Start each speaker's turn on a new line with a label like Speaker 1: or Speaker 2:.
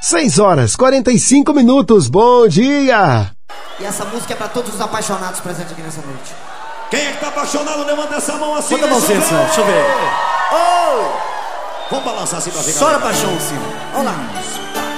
Speaker 1: 6h45. Bom dia!
Speaker 2: E essa música é pra todos os apaixonados presentes aqui nessa noite.
Speaker 3: Quem é que tá apaixonado? Levanta essa mão assim.
Speaker 2: Bota a mãozinha, deixa eu ver.
Speaker 3: Vamos balançar assim pra ver.
Speaker 2: Chora paixão, Silvio. Vamos lá.